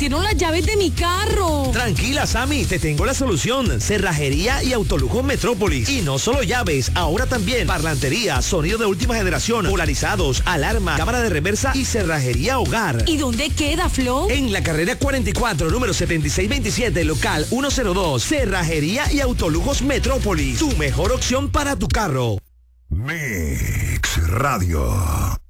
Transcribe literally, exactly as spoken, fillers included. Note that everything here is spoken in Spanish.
metieron las llaves de mi carro. Tranquila, Sammy, te tengo la solución. Cerrajería y Autolujos Metrópolis. Y no solo llaves, ahora también parlantería, sonido de última generación, polarizados, alarma, cámara de reversa y cerrajería hogar. ¿Y dónde queda, Flo? En la carrera cuarenta y cuatro, número setenta y seis veintisiete, local ciento dos. Cerrajería y Autolujos Metrópolis. Tu mejor opción para tu carro. Mix Radio.